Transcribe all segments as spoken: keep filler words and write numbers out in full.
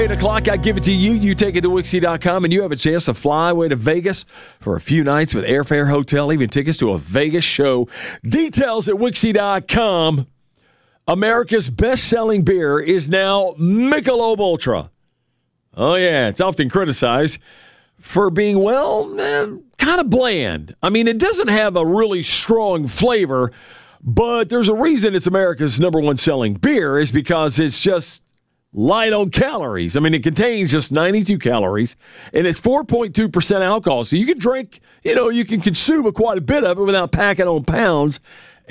eight o'clock, I give it to you. You take it to Wixie dot com, and you have a chance to fly away to Vegas for a few nights with airfare, hotel, even tickets to a Vegas show. Details at Wixie dot com. America's best-selling beer is now Michelob Ultra. Oh, yeah, it's often criticized for being, well, eh, kind of bland. I mean, it doesn't have a really strong flavor, but there's a reason it's America's number one selling beer is because it's just light on calories. I mean, it contains just ninety-two calories, and it's four point two percent alcohol. So you can drink, you know, you can consume a quite a bit of it without packing on pounds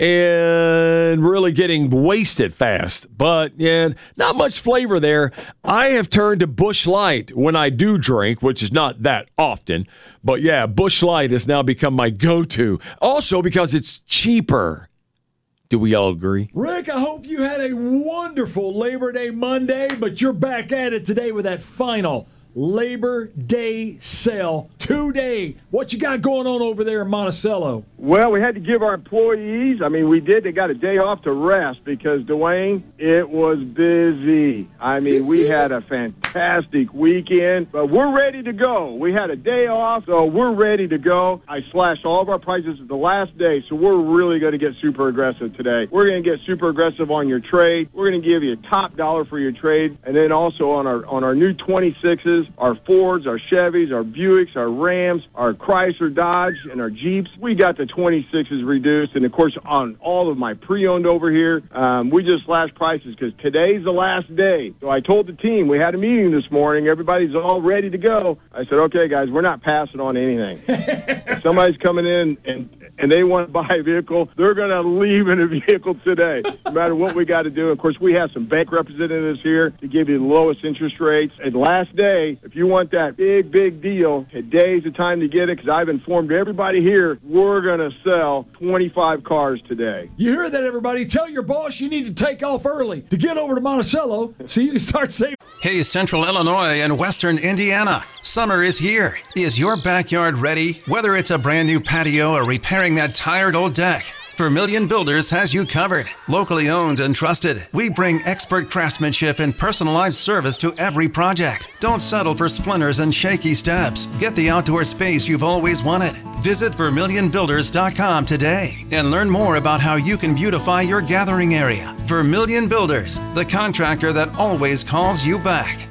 and really getting wasted fast. But, yeah, not much flavor there. I have turned to Busch Light when I do drink, which is not that often. But, yeah, Busch Light has now become my go-to. Also because it's cheaper. Do we all agree? Rick, I hope you had a wonderful Labor Day Monday, but you're back at it today with that final Labor Day sale today. What you got going on over there in Monticello? Well, we had to give our employees, I mean, we did. They got a day off to rest because, Dwayne, it was busy. I mean, we had a fantastic weekend, but we're ready to go. We had a day off, so we're ready to go. I slashed all of our prices at the last day, so we're really going to get super aggressive today. We're going to get super aggressive on your trade. We're going to give you a top dollar for your trade, and then also on our on our new twenty-sixes, our Fords, our Chevys, our Buicks, our Rams, our Chrysler, Dodge, and our Jeeps. We got the twenty-sixes reduced, and of course on all of my pre-owned over here, um, we just slashed prices because today's the last day. So I told the team, we had a meeting this morning, everybody's all ready to go. I said, okay guys, we're not passing on anything. If somebody's coming in and and they want to buy a vehicle, they're going to leave in a vehicle today, no matter what we got to do. Of course, we have some bank representatives here to give you the lowest interest rates. And last day, if you want that big, big deal, today's the time to get it because I've informed everybody here we're going to sell twenty-five cars today. You hear that, everybody? Tell your boss you need to take off early to get over to Monticello so you can start saving. Hey, Central Illinois and Western Indiana. Summer is here. Is your backyard ready? Whether it's a brand new patio or repairing that tired old deck, Vermilion Builders has you covered. Locally owned and trusted, we bring expert craftsmanship and personalized service to every project. Don't settle for splinters and shaky steps. Get the outdoor space you've always wanted. Visit Vermilion Builders dot com today and learn more about how you can beautify your gathering area. Vermilion Builders, the contractor that always calls you back.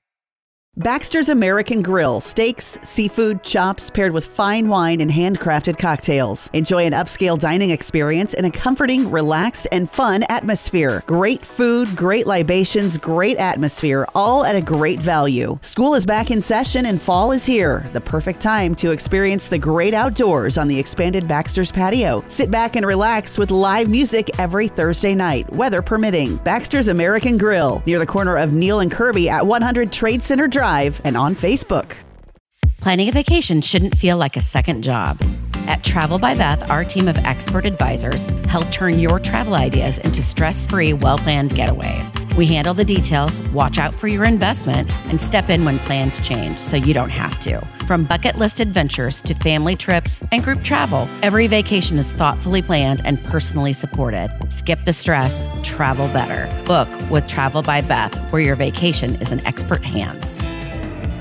Baxter's American Grill, steaks, seafood, chops paired with fine wine and handcrafted cocktails. Enjoy an upscale dining experience in a comforting, relaxed, and fun atmosphere. Great food, great libations, great atmosphere, all at a great value. School is back in session and fall is here. The perfect time to experience the great outdoors on the expanded Baxter's patio. Sit back and relax with live music every Thursday night, weather permitting. Baxter's American Grill, near the corner of Neal and Kirby at one hundred Trade Center Drive and on Facebook. Planning a vacation shouldn't feel like a second job. At Travel by Beth, our team of expert advisors help turn your travel ideas into stress-free, well-planned getaways. We handle the details, watch out for your investment, and step in when plans change so you don't have to. From bucket list adventures to family trips and group travel, every vacation is thoughtfully planned and personally supported. Skip the stress, travel better. Book with Travel by Beth, where your vacation is in expert hands.